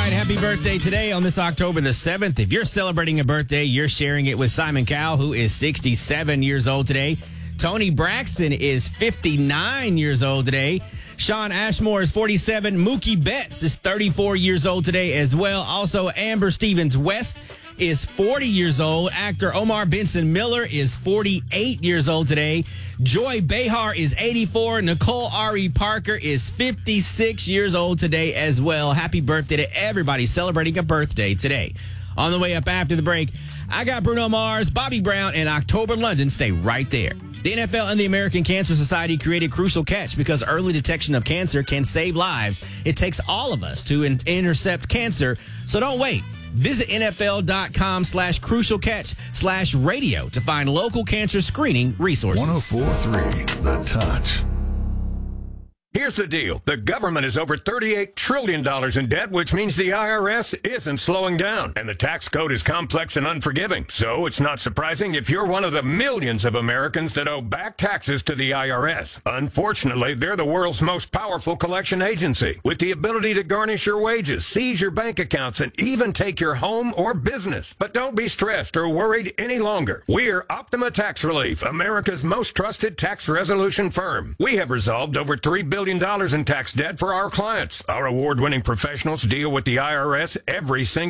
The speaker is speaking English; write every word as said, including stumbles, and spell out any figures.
right, happy birthday today on this October the seventh. If you're celebrating a birthday, you're sharing it with Simon Cowell, who is sixty-seven years old today. Tony Braxton is fifty-nine years old today. Sean Ashmore is forty-seven. Mookie Betts is thirty-four years old today as well. Also, Amber Stevens West is forty years old. Actor Omar Benson Miller is forty-eight years old today. Joy Behar is eighty-four. Nicole Ari Parker is fifty-six years old today as well. Happy birthday to everybody celebrating a birthday today. On the way up after the break, I got Bruno Mars, Bobby Brown, and October London. Stay right there. The N F L and the American Cancer Society created Crucial Catch because early detection of cancer can save lives. It takes all of us to in- intercept cancer, so don't wait. Visit nfl.com slash crucial catch slash radio to find local cancer screening resources. one oh four point three The Touch. Here's the deal. The government is over thirty-eight trillion dollars in debt, which means the I R S isn't slowing down. And the tax code is complex and unforgiving. So it's not surprising if you're one of the millions of Americans that owe back taxes to the I R S. Unfortunately, they're the world's most powerful collection agency, with the ability to garnish your wages, seize your bank accounts, and even take your home or business. But don't be stressed or worried any longer. We're Optima Tax Relief, America's most trusted tax resolution firm. We have resolved over three billion dollars in tax debt for our clients. Our award-winning professionals deal with the I R S every single